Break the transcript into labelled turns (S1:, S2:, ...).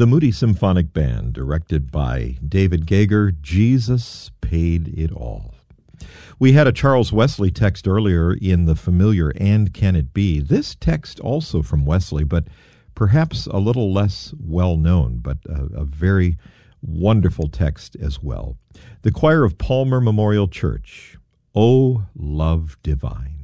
S1: The Moody Symphonic Band, directed by David Gager, Jesus Paid It All. We had a Charles Wesley text earlier in the familiar And Can It Be? This text also from Wesley, but perhaps a little less well-known, but a very wonderful text as well. The choir of Palmer Memorial Church, O Love Divine.